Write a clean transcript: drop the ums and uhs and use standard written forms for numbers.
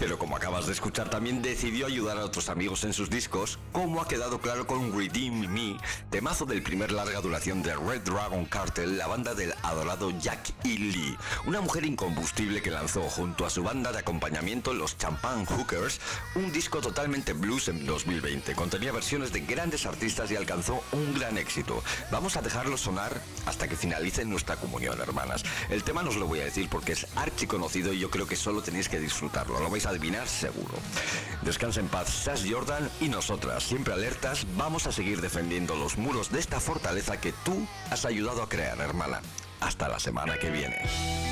Pero como acabas de escuchar, también decidió ayudar a otros amigos en sus discos, como ha quedado claro con Redeem Me, temazo del primer larga duración de Red Dragon Cartel, la banda del adorado Jack E. Lee, una mujer incombustible que lanzó junto a su banda de acompañamiento los Champagne Hookers un disco totalmente blues en 2020. Contenía versiones de grandes artistas y alcanzó un gran éxito. Vamos a dejarlo sonar hasta que finalice nuestra comunión, hermanas. El tema no os lo voy a decir porque es archiconocido y yo creo que solo tenéis que disfrutarlo. Lo vais a adivinar seguro. Descansa en paz Sash Jordan, y nosotras, siempre alertas, vamos a seguir defendiendo los muros de esta fortaleza que tú has ayudado a crear, hermana. Hasta la semana que viene.